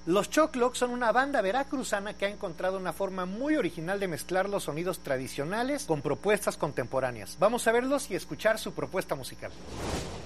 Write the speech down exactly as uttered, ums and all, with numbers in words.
Los Chocloc son una banda veracruzana que ha encontrado una forma muy original de mezclar los sonidos tradicionales con propuestas contemporáneas. Vamos a verlos y escuchar su propuesta musical.